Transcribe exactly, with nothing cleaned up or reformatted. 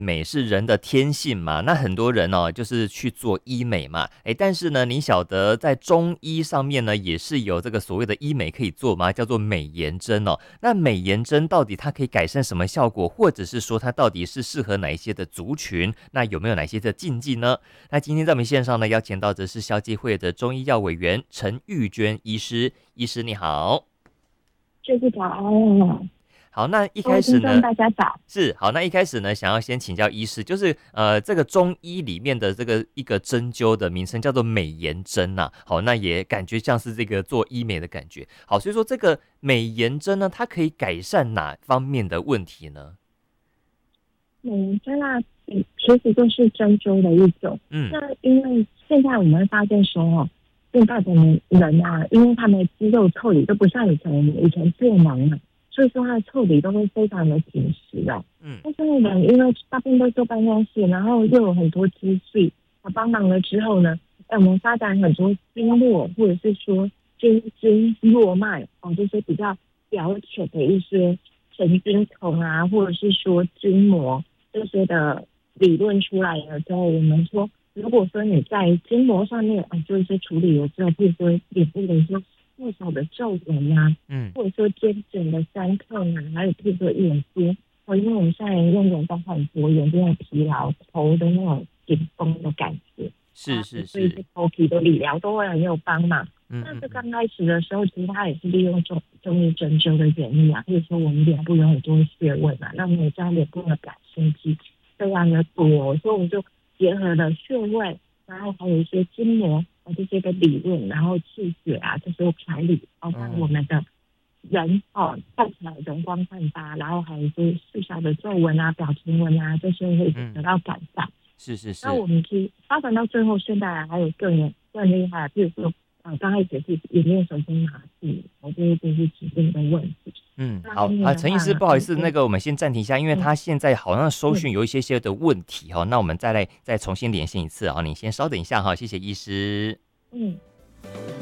美是人的天性嘛，那很多人哦，就是去做医美嘛，哎，但是呢，你晓得在中医上面呢，也是有这个所谓的医美可以做吗？叫做美颜针哦。那美颜针到底它可以改善什么效果，或者是说它到底是适合哪一些的族群？那有没有哪些的禁忌呢？那今天在我们线上呢，邀请到的是消基会的中医药委员陈玉娟医师，医师你好。 这是早安， 好，那一各位听众开始呢， 大家早。 是好，那一开始呢，想要先请教医师，就是呃，这个中医里面的这个一个针灸的名称叫做美颜针呐、好，那也感觉像是这个做医美的感觉。好，所以说这个美颜针呢，它可以改善哪方面的问题呢？ 美颜针啊，嗯其实就是针灸的一种。 嗯， 那因为现在我们会发现说，哦，现在的人啊，因为他们的肌肉腠理都不像以前，我们以前做忙嘛，所以说他的腠理都会非常的紧实哦。 嗯， 但是呢，人因为大部分都坐办公室，然后又有很多积蓄，啊，帮忙了之后呢，哎，我们发展很多经络，或者是说筋经络脉哦，这些比较表浅的一些神经丛啊，或者是说筋膜这些的理论出来了之后，我们说，如果说你在筋膜上面啊做一些处理了之后，比如说脸部的一些细小的皱纹呀， 嗯， 或者说肩颈的酸痛啊，还有比如说眼睛。哦，因为我们现在人用眼光很多，眼睛的疲劳、头的那种紧绷的感觉是啊， 是是， 所以这头皮的理疗都会很有帮忙。那这嗯嗯嗯， 刚开始的时候，其实它也是利用中中医针灸的原理啊，比如说我们脸部有很多穴位嘛，那我们也知道脸部的感生肌非常的多，所以我们就结合了穴位，然后还有一些筋膜啊这些的理论，然后气血啊这些调理，哦，让我嗯， 们的人哦看起来容光焕发，然后还有一些细小的皱纹啊、表情纹啊这些会得嗯， 到改善。 是是那我是， 们其实发展到最后，现在还有更有更厉害，比如说，呃，刚开始是颜面神经麻痹，我这些都是疾病的问题。 嗯， 那后好啊，陈医师， 面的话， 不好意思，那嗯嗯个我们先暂停一下，因为嗯他现在好像收嗯讯有一些些的问题哈、那我们再来再重新连线一次啊，你先稍等一下哈，谢谢医师。 嗯。